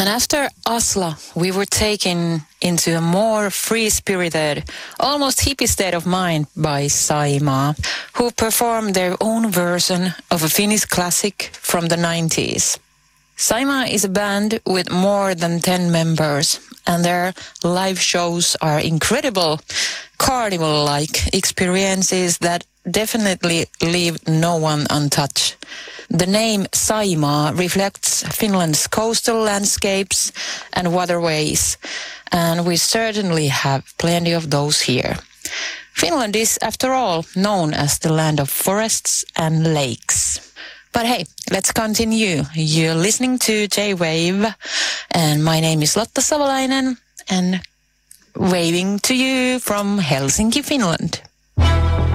And after Asla, we were taken into a more free-spirited, almost hippie state of mind by Saimaa, who performed their own version of a Finnish classic from the 90s. Saimaa is a band with more than 10 members, and their live shows are incredible, carnival-like experiences that definitely leave no one untouched. The name Saimaa reflects Finland's coastal landscapes and waterways, and we certainly have plenty of those here. Finland is, after all, known as the land of forests and lakes. But hey, let's continue. You're listening to J-Wave, and my name is Lotta Savolainen, and waving to you from Helsinki, Finland.